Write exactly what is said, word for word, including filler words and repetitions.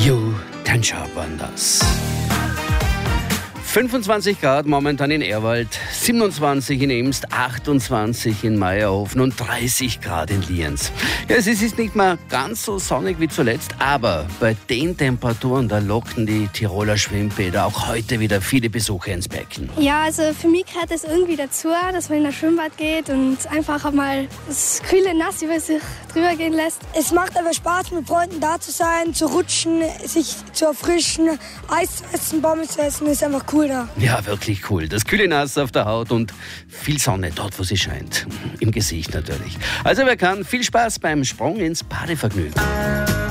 You Tanscha waren das. fünfundzwanzig Grad momentan in Ehrwald, siebenundzwanzig in Emst, achtundzwanzig in Meierhofen und dreißig Grad in Lienz. Ja, es ist nicht mehr ganz so sonnig wie zuletzt, aber bei den Temperaturen, da locken die Tiroler Schwimmbäder auch heute wieder viele Besucher ins Becken. Ja, also für mich gehört es irgendwie dazu, dass man in das Schwimmbad geht und einfach mal das kühle Nass über sich drüber gehen lässt. Es macht aber Spaß, mit Freunden da zu sein, zu rutschen, sich zu erfrischen, Eis zu essen, Pommes zu essen, ist einfach cool da. Ja, wirklich cool. Das kühle Nass auf der Haut und viel Sonne dort, wo sie scheint. Im Gesicht natürlich. Also wer kann, viel Spaß beim Sprung ins Badevergnügen.